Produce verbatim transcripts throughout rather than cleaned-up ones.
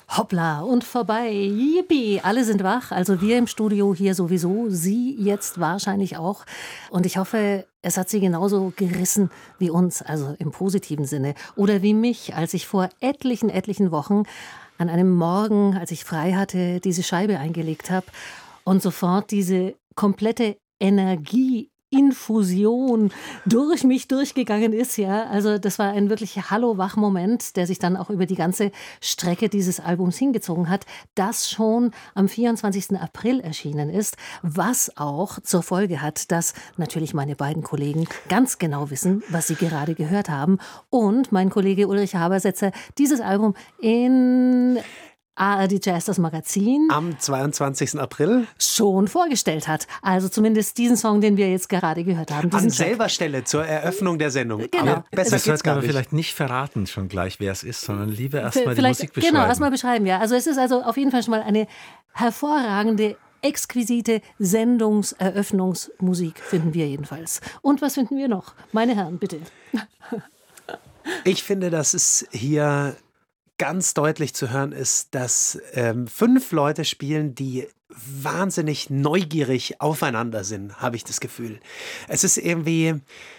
Hoppla und vorbei. Yippie, alle sind wach. Also wir im Studio hier sowieso, Sie jetzt wahrscheinlich auch. Und ich hoffe, es hat Sie genauso gerissen wie uns, also im positiven Sinne. Oder wie mich, als ich vor etlichen, etlichen Wochen an einem Morgen, als ich frei hatte, diese Scheibe eingelegt habe und sofort diese komplette Energie Infusion durch mich durchgegangen ist, ja. Also das war ein wirklich Hallo-Wach-Moment, der sich dann auch über die ganze Strecke dieses Albums hingezogen hat, das schon am vierundzwanzigsten April erschienen ist, was auch zur Folge hat, dass natürlich meine beiden Kollegen ganz genau wissen, was sie gerade gehört haben und mein Kollege Ulrich Habersetzer dieses Album in A R D Jazz, das Magazin, am zweiundzwanzigsten April schon vorgestellt hat. Also zumindest diesen Song, den wir jetzt gerade gehört haben. An selber Stelle zur Eröffnung der Sendung. Genau. Aber besser das geht's gar aber nicht. vielleicht nicht verraten schon gleich, wer es ist, sondern lieber erstmal die Musik beschreiben. Genau, erstmal beschreiben, ja. Also es ist also auf jeden Fall schon mal eine hervorragende, exquisite Sendungseröffnungsmusik, finden wir jedenfalls. Und was finden wir noch? Meine Herren, bitte. Ich finde, dass es hier ganz deutlich zu hören ist, dass ähm, fünf Leute spielen, die wahnsinnig neugierig aufeinander sind, habe ich das Gefühl. Es ist irgendwie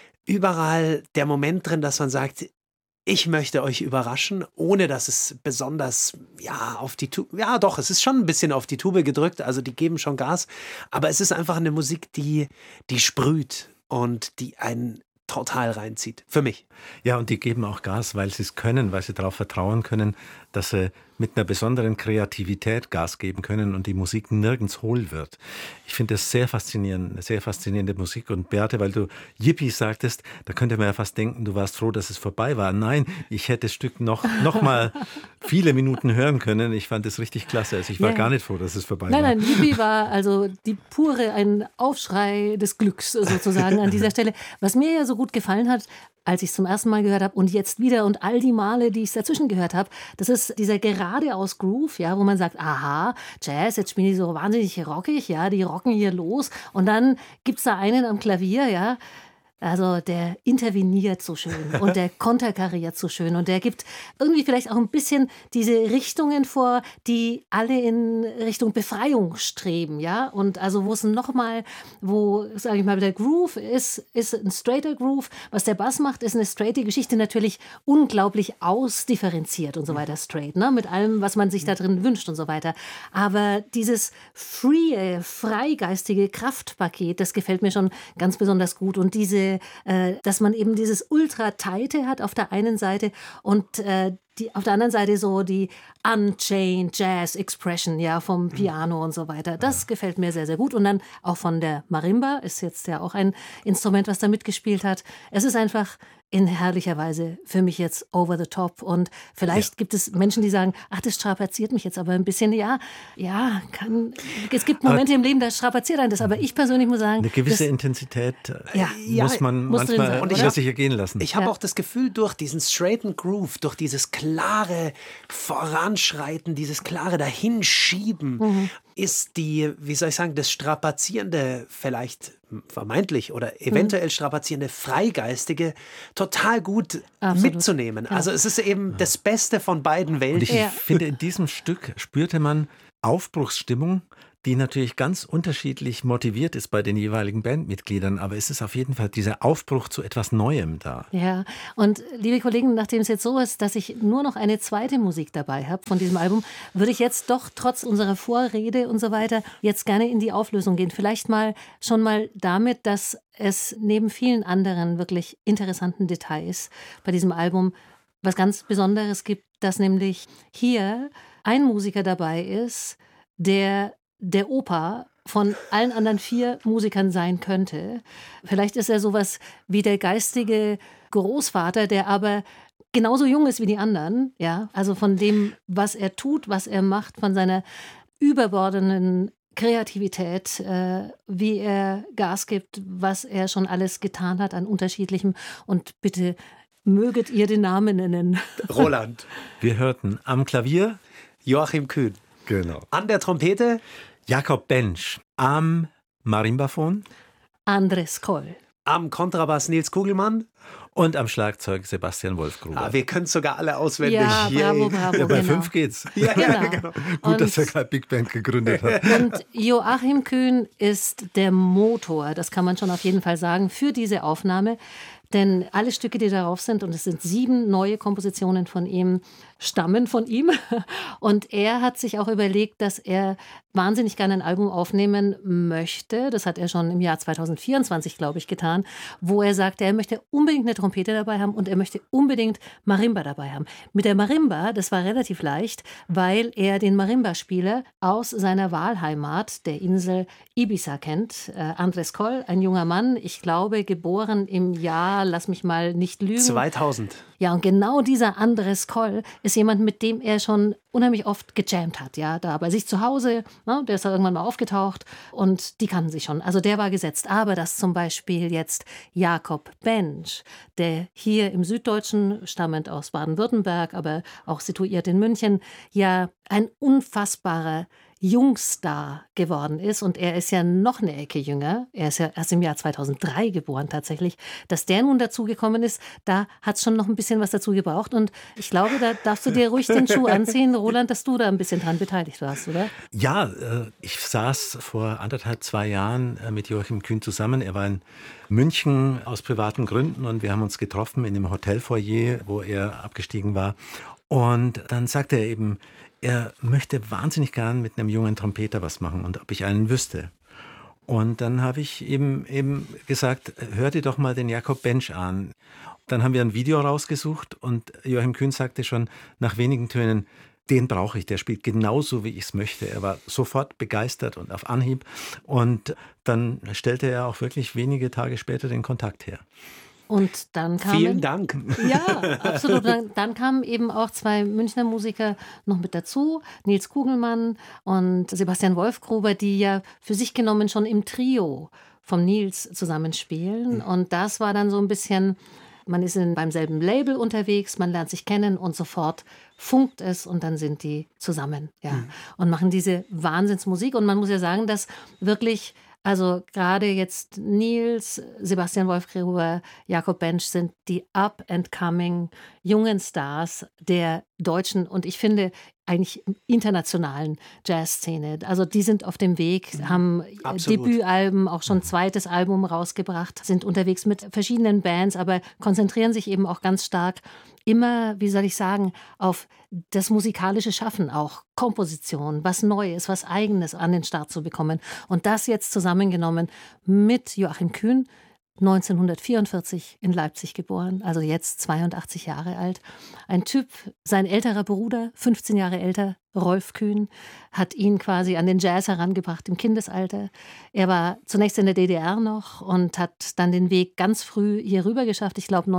überall der Moment drin, dass man sagt, ich möchte euch überraschen, ohne dass es besonders, ja, auf die Tube, ja doch, es ist schon ein bisschen auf die Tube gedrückt, also die geben schon Gas, aber es ist einfach eine Musik, die, die sprüht und die einen total reinzieht, für mich. Ja, und die geben auch Gas, weil sie es können, weil sie darauf vertrauen können, dass sie mit einer besonderen Kreativität Gas geben können und die Musik nirgends hohl wird. Ich finde das sehr faszinierend, eine sehr faszinierende Musik. Und Beate, weil du Yippie sagtest, da könnte man ja fast denken, du warst froh, dass es vorbei war. Nein, ich hätte das Stück noch, noch mal viele Minuten hören können. Ich fand es richtig klasse. Also ich war yeah. gar nicht froh, dass es vorbei nein, war. Nein, nein, Yippie war also die pure, ein Aufschrei des Glücks sozusagen an dieser Stelle. Was mir ja so gut gefallen hat, als ich es zum ersten Mal gehört habe und jetzt wieder und all die Male, die ich dazwischen gehört habe, das ist dieser geradeaus Groove, ja, wo man sagt, aha, Jazz, jetzt spielen die so wahnsinnig rockig, ja, die rocken hier los und dann gibt's da einen am Klavier, ja, also der interveniert so schön und der konterkariert so schön und der gibt irgendwie vielleicht auch ein bisschen diese Richtungen vor, die alle in Richtung Befreiung streben, ja, und also wo es nochmal, wo, sage ich mal, der Groove ist, ist ein straighter Groove, was der Bass macht, ist eine straighte Geschichte, natürlich unglaublich ausdifferenziert und so weiter, straight, ne, mit allem, was man sich da drin wünscht und so weiter, aber dieses free, freigeistige Kraftpaket, das gefällt mir schon ganz besonders gut und diese dass man eben dieses Ultra-Tighte hat auf der einen Seite und äh, die, auf der anderen Seite so die Unchained Jazz Expression, ja, vom Piano und so weiter. Das ja. gefällt mir sehr, sehr gut. Und dann auch von der Marimba, ist jetzt ja auch ein Instrument, was da mitgespielt hat. Es ist einfach in herrlicher Weise für mich jetzt over the top. Und vielleicht ja. gibt es Menschen, die sagen, ach, das strapaziert mich jetzt aber ein bisschen. Ja, ja, kann, es gibt Momente aber, im Leben, da strapaziert einen das. Aber ich persönlich muss sagen, eine gewisse das, Intensität ja, muss man muss manchmal und ich sich ergehen lassen. Ich habe ja. auch das Gefühl, durch diesen straighten Groove, durch dieses klare Voranschreiten, dieses klare Dahinschieben, mhm. ist die, wie soll ich sagen, das strapazierende, vielleicht vermeintlich oder eventuell strapazierende Freigeistige total gut Absolut. mitzunehmen. Ja. Also es ist eben das Beste von beiden Welten. Und ich ja. finde, in diesem Stück spürte man Aufbruchsstimmung, die natürlich ganz unterschiedlich motiviert ist bei den jeweiligen Bandmitgliedern, aber es ist auf jeden Fall dieser Aufbruch zu etwas Neuem da. Ja, und liebe Kollegen, nachdem es jetzt so ist, dass ich nur noch eine zweite Musik dabei habe von diesem Album, würde ich jetzt doch trotz unserer Vorrede und so weiter jetzt gerne in die Auflösung gehen. Vielleicht mal schon mal damit, dass es neben vielen anderen wirklich interessanten Details bei diesem Album was ganz Besonderes gibt, dass nämlich hier ein Musiker dabei ist, der der Opa von allen anderen vier Musikern sein könnte. Vielleicht ist er sowas wie der geistige Großvater, der aber genauso jung ist wie die anderen. Ja? Also von dem, was er tut, was er macht, von seiner überbordenden Kreativität, äh, wie er Gas gibt, was er schon alles getan hat an unterschiedlichem. Und bitte möget ihr den Namen nennen. Roland. Wir hörten am Klavier Joachim Kühn. Genau. An der Trompete Jakob Bensch, am Marimbaphon Andres Koll, am Kontrabass Nils Kugelmann Und am Schlagzeug Sebastian Wolfgruber. Ah, wir können es sogar alle auswendig. Ja, bravo, bravo. Ja, bei genau. fünf geht's. Ja, Genau. genau. Gut, Und- dass er keine Big Band gegründet hat. Und Joachim Kühn ist der Motor, das kann man schon auf jeden Fall sagen, für diese Aufnahme. Denn alle Stücke, die darauf sind, und es sind sieben neue Kompositionen von ihm, stammen von ihm. Und er hat sich auch überlegt, dass er wahnsinnig gerne ein Album aufnehmen möchte. Das hat er schon im Jahr zweitausendvierundzwanzig, glaube ich, getan, wo er sagte, er möchte unbedingt eine Trompete dabei haben und er möchte unbedingt Marimba dabei haben. Mit der Marimba, das war relativ leicht, weil er den Marimba-Spieler aus seiner Wahlheimat, der Insel Ibiza, kennt. Äh, Andres Coll, ein junger Mann, ich glaube, geboren im Jahr, lass mich mal nicht lügen. zweitausend. Ja, und genau dieser Andres Coll ist jemand, mit dem er schon unheimlich oft gejammt hat. Ja, da bei sich zu Hause, ne, der ist da irgendwann mal aufgetaucht und die kannten sich schon. Also der war gesetzt. Aber dass zum Beispiel jetzt Jakob Bench, der hier im Süddeutschen, stammend aus Baden-Württemberg, aber auch situiert in München, ja ein unfassbarer Jungstar geworden ist, und er ist ja noch eine Ecke jünger, er ist ja erst im Jahr zweitausenddrei geboren tatsächlich, dass der nun dazugekommen ist, da hat es schon noch ein bisschen was dazu gebraucht, und ich glaube, da darfst du dir ruhig den Schuh anziehen, Roland, dass du da ein bisschen dran beteiligt warst, oder? Ja, äh, ich saß vor anderthalb, zwei Jahren äh, mit Joachim Kühn zusammen. Er war in München aus privaten Gründen und wir haben uns getroffen in dem Hotelfoyer, wo er abgestiegen war. Und dann sagte er eben, er möchte wahnsinnig gern mit einem jungen Trompeter was machen und ob ich einen wüsste. Und dann habe ich eben, eben gesagt, hör dir doch mal den Jakob Bench an. Dann haben wir ein Video rausgesucht und Joachim Kühn sagte schon nach wenigen Tönen, den brauche ich, der spielt genauso, wie ich es möchte. Er war sofort begeistert und auf Anhieb. Und dann stellte er auch wirklich wenige Tage später den Kontakt her. Und dann kamen, Vielen Dank. Ja, absolut. Dann, dann kamen eben auch zwei Münchner Musiker noch mit dazu, Nils Kugelmann und Sebastian Wolfgruber, die ja für sich genommen schon im Trio vom Nils zusammenspielen. Mhm. Und das war dann so ein bisschen, man ist in, beim selben Label unterwegs, man lernt sich kennen und sofort funkt es und dann sind die zusammen, ja, mhm. und machen diese Wahnsinnsmusik. Und man muss ja sagen, dass wirklich, also gerade jetzt Nils, Sebastian Wolfgruber, Jakob Bench sind die up-and-coming jungen Stars der deutschen und ich finde eigentlich internationalen Jazzszene. Also die sind auf dem Weg, haben Absolut. Debütalben, auch schon zweites Album rausgebracht, sind unterwegs mit verschiedenen Bands, aber konzentrieren sich eben auch ganz stark immer, wie soll ich sagen, auf das musikalische Schaffen, auch Komposition, was Neues, was Eigenes an den Start zu bekommen. Und das jetzt zusammengenommen mit Joachim Kühn, neunzehnhundertvierundvierzig in Leipzig geboren, also jetzt zweiundachtzig Jahre alt. Ein Typ, sein älterer Bruder, fünfzehn Jahre älter, Rolf Kühn, hat ihn quasi an den Jazz herangebracht im Kindesalter. Er war zunächst in der D D R noch und hat dann den Weg ganz früh hier rüber geschafft. Ich glaube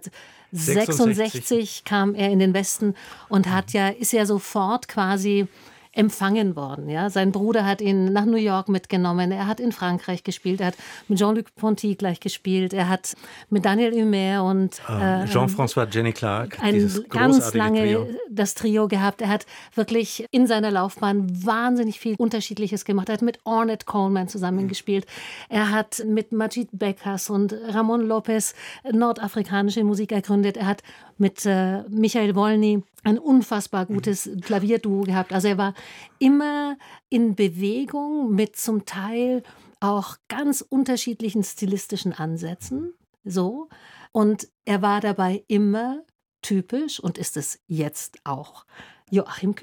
neunzehnhundertsechsundsechzig kam er in den Westen und hat ja, ist ja sofort quasi empfangen worden. Ja? Sein Bruder hat ihn nach New York mitgenommen, er hat in Frankreich gespielt, er hat mit Jean-Luc Ponty gleich gespielt, er hat mit Daniel Humer und äh, Jean-François Jenny Clark, ein ganz lange Trio. das Trio gehabt. Er hat wirklich in seiner Laufbahn wahnsinnig viel Unterschiedliches gemacht. Er hat mit Ornette Coleman zusammengespielt. Er hat mit Majid Bekas und Ramon Lopez nordafrikanische Musik ergründet. Er hat mit äh, Michael Wolny ein unfassbar gutes Klavierduo gehabt. Also er war immer in Bewegung mit zum Teil auch ganz unterschiedlichen stilistischen Ansätzen. So. Und er war dabei immer typisch und ist es jetzt auch Joachim Kühn.